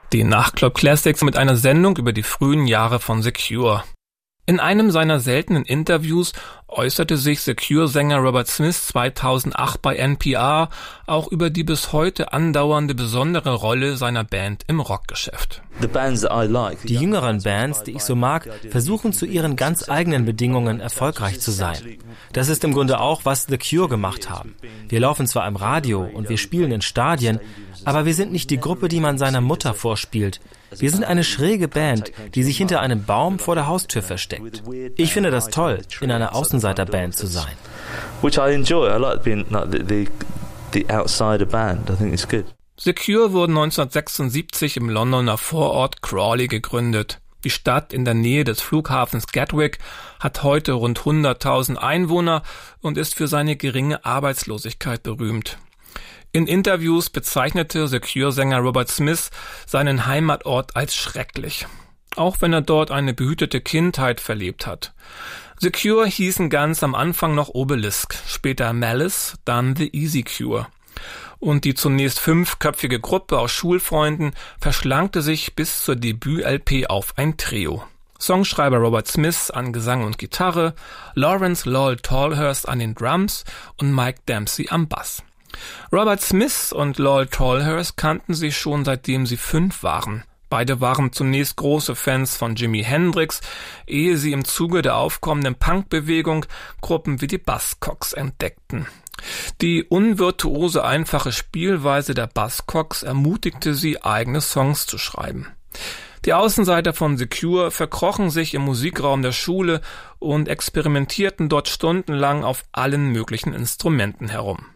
Die Nachtclub Classics mit einer Sendung über die frühen Jahre von The Cure. In einem seiner seltenen Interviews äußerte sich The Cure-Sänger Robert Smith 2008 bei NPR auch über die bis heute andauernde besondere Rolle seiner Band im Rockgeschäft. Die jüngeren Bands, die ich so mag, versuchen zu ihren ganz eigenen Bedingungen erfolgreich zu sein. Das ist im Grunde auch, was The Cure gemacht haben. Wir laufen zwar im Radio und wir spielen in Stadien, aber wir sind nicht die Gruppe, die man seiner Mutter vorspielt. Wir sind eine schräge Band, die sich hinter einem Baum vor der Haustür versteckt. Ich finde das toll, in einer Außenseiterband zu sein. Which I enjoy. I like being like the outsider band. I think it's good. The Cure wurden 1976 im Londoner Vorort Crawley gegründet. Die Stadt in der Nähe des Flughafens Gatwick hat heute rund 100.000 Einwohner und ist für seine geringe Arbeitslosigkeit berühmt. In Interviews bezeichnete The Cure-Sänger Robert Smith seinen Heimatort als schrecklich, auch wenn er dort eine behütete Kindheit verlebt hat. The Cure hießen ganz am Anfang noch Obelisk, später Malice, dann The Easy Cure. Und die zunächst 5-köpfige Gruppe aus Schulfreunden verschlankte sich bis zur Debüt-LP auf ein Trio. Songschreiber Robert Smith an Gesang und Gitarre, Lawrence Lowell Tolhurst an den Drums und Mike Dempsey am Bass. Robert Smith und Lowell Tolhurst kannten sich schon seitdem sie 5 waren. Beide waren zunächst große Fans von Jimi Hendrix, ehe sie im Zuge der aufkommenden Punkbewegung Gruppen wie die Buzzcocks entdeckten. Die unvirtuose, einfache Spielweise der Buzzcocks ermutigte sie, eigene Songs zu schreiben. Die Außenseiter von The Cure verkrochen sich im Musikraum der Schule und experimentierten dort stundenlang auf allen möglichen Instrumenten herum.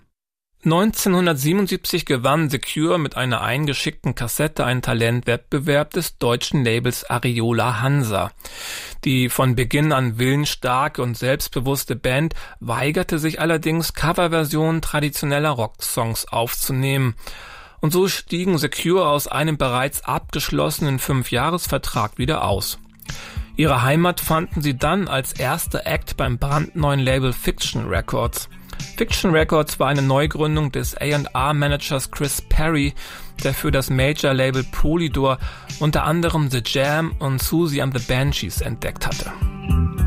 1977 gewann The Cure mit einer eingeschickten Kassette einen Talentwettbewerb des deutschen Labels Ariola Hansa. Die von Beginn an willensstarke und selbstbewusste Band weigerte sich allerdings, Coverversionen traditioneller Rocksongs aufzunehmen. Und so stiegen The Cure aus einem bereits abgeschlossenen 5-Jahres-Vertrag wieder aus. Ihre Heimat fanden sie dann als erster Act beim brandneuen Label Fiction Records. Fiction Records war eine Neugründung des A&R-Managers Chris Perry, der für das Major-Label Polydor unter anderem The Jam und Susie and the Banshees entdeckt hatte.